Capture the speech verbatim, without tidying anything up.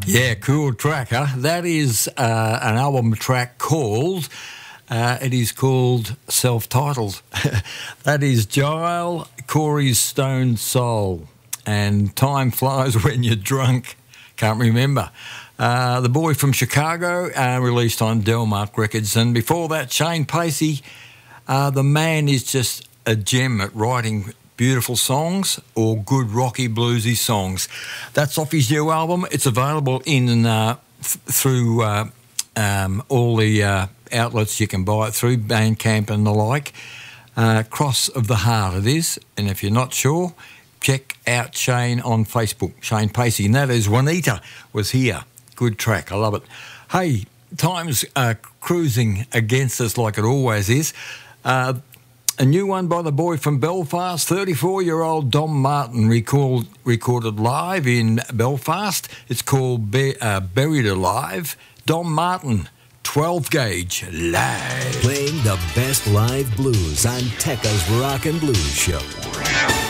Yeah, cool track, huh? That is uh, an album track called, uh, it is called Self-Titled. That is Gile Corey's Stone Soul. And Time Flies When You're Drunk. Can't remember. Uh, the boy from Chicago, uh, released on Delmark Records. And before that, Shane Pacey. Uh, the man is just a gem at writing beautiful songs or good rocky bluesy songs. That's off his new album. It's available in uh, th- through uh, um, all the uh, outlets you can buy it through, Bandcamp and the like. Uh, Cross of the Heart it is, and if you're not sure, check out Shane on Facebook, Shane Pacey, and that is Juanita Was Here. Good track, I love it. Hey, time's uh, cruising against us like it always is. Uh, A new one by the boy from Belfast, thirty-four-year-old Dom Martin, record, recorded live in Belfast. It's called Be- uh, Buried Alive. Dom Martin, twelve gauge, live. Playing the best live blues on Tekka's Rock and Blues Show.